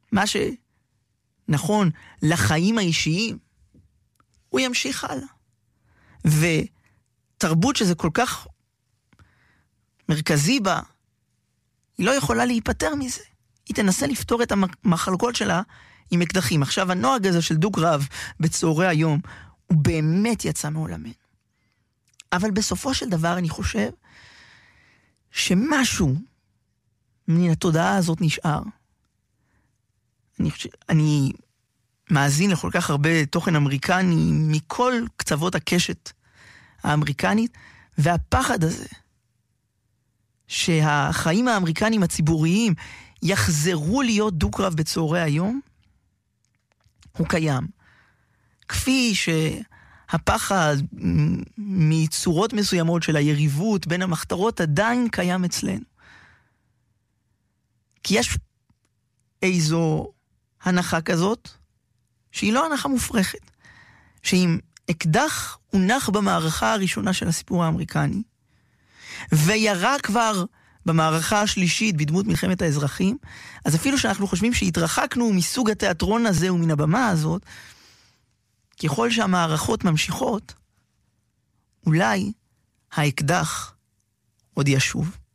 מה שנכון לחיים האישיים, הוא ימשיך הלאה. ותרבות שזה כל כך מרכזי בה, היא לא יכולה להיפטר מזה. היא תנסה לפתור את המחלוקות שלה עם אקדחים. עכשיו, הנוהג הזה של דוק רב בצהרי היום, הוא באמת יצא מעולמנו. אבל בסופו של דבר אני חושב שמשהו מן התודעה הזאת נשאר. אני מאזין לכל כך הרבה תוכן אמריקני מכל קצוות הקשת האמריקנית, והפחד הזה שהחיים האמריקנים הציבוריים יחזרו להיות דוק רב בצהרי היום, הוא קיים. כפי שהפחד מצורות מסוימות של היריבות בין המחתרות עדיין קיים אצלנו. כי יש איזו הנחה כזאת, שהיא לא הנחה מופרכת, שאם אקדח הונח במערכה הראשונה של הסיפור האמריקני, וירה כבר במערכה השלישית בדמות מלחמת האזרחים, אז אפילו שאנחנו חושבים שהתרחקנו מסוג התיאטרון הזה ומן הבמה הזאת, ככל שהמערכות ממשיכות, אולי האקדח עוד ישוב.